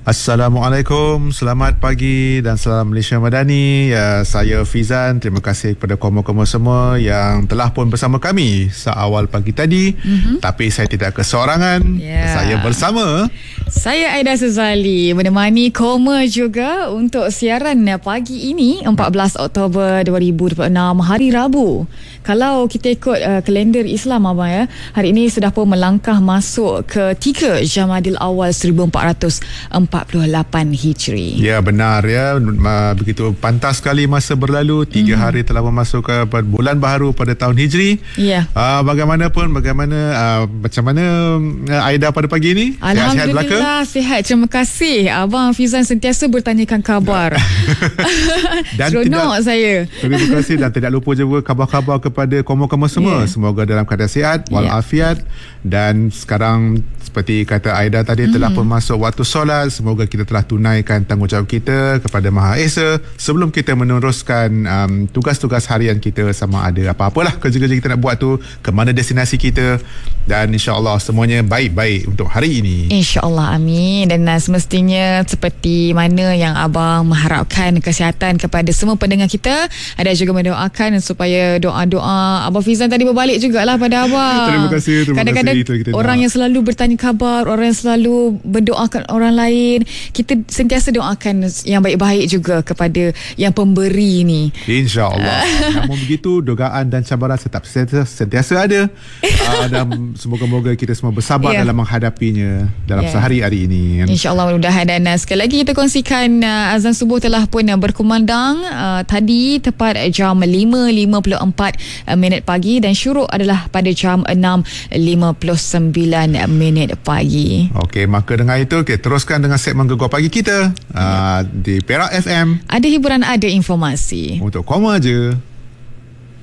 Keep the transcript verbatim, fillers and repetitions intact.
Assalamualaikum, selamat pagi dan salam Malaysia Madani. Ya, saya Fizan, terima kasih kepada komo-komo semua yang telah pun bersama kami seawal pagi tadi. Mm-hmm. Tapi saya tidak keseorangan, yeah. Saya bersama saya Aida Suzali, menemani komo juga untuk siaran pagi ini empat belas Oktober dua ribu dua puluh enam, hari Rabu. Kalau kita ikut uh, kalender Islam abang ya, hari ini sudah pun melangkah masuk ke tiga Jamadil Awal seribu empat ratus empat puluh lapan Hijri. Ya, benar ya. Begitu pantas sekali masa berlalu. Tiga mm. hari telah memasuki ke bulan baharu pada tahun Hijri. Ya. Uh, bagaimanapun, bagaimana uh, macam mana uh, Aida pada pagi ini? Alhamdulillah, sihat. Terima kasih. Abang Fizan sentiasa bertanyakan kabar. Dan seronok saya. Terima kasih dan tidak lupa juga kabar-kabar kepada komo-komo semua. Yeah. Semoga dalam keadaan sihat walafiat. Yeah. Dan sekarang seperti kata Aida tadi, mm. telah pun masuk waktu solat. Semoga kita telah tunaikan tanggungjawab kita kepada Maha Esa sebelum kita meneruskan um, tugas-tugas harian kita, sama ada apa-apalah kerja-kerja kita nak buat tu, ke mana destinasi kita, dan insya-Allah semuanya baik-baik untuk hari ini. Insya-Allah, amin. Dan uh, semestinya seperti mana yang abang mengharapkan kesihatan kepada semua pendengar kita, ada juga mendoakan supaya doa-doa Abang Fizan tadi berbalik jugalah pada abang. Terima kasih. Terima Kadang-kadang kasih. orang nak. yang selalu bertanya kabar, orang yang selalu mendoakan orang lain, kita sentiasa doakan yang baik-baik juga kepada yang pemberi ni. InsyaAllah. Namun begitu, dogaan dan cabaran tetap sentiasa, sentiasa ada. uh, dan semoga-moga kita semua bersabar yeah. dalam menghadapinya dalam yeah. sehari hari ini. InsyaAllah, mudah-mudahan. Dan uh, sekali lagi kita kongsikan uh, azan subuh telah pun uh, berkumandang uh, tadi tepat jam lima lima puluh empat uh, minit pagi, dan syuruk adalah pada jam enam lima puluh sembilan minit pagi. Okey, maka dengan itu kita teruskan dengan segmen Gegar Pagi kita uh, di Perak F M. Ada hiburan, ada informasi. Untuk Koma Je.